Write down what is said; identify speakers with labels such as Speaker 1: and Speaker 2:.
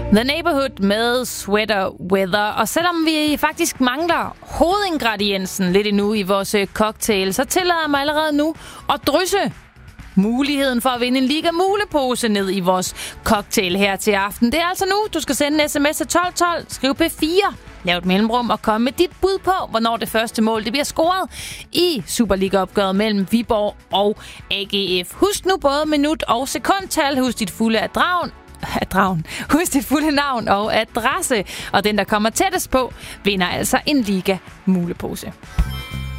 Speaker 1: The Neighborhood med Sweater Weather. Og selvom vi faktisk mangler hovedingrediensen lidt endnu i vores cocktail, så tillader jeg mig allerede nu at drysse muligheden for at vinde en Liga Mulepose ned i vores cocktail her til aften. Det er altså nu, du skal sende en sms til 1212, skriv P4, lav et mellemrum og kom med dit bud på, hvornår det første mål det bliver scoret i Superliga-opgøret mellem Viborg og AGF. Husk nu både minut og sekundtal, husk dit fulde husk dit fulde navn og adresse, og den, der kommer tættest på, vinder altså en Liga Mulepose.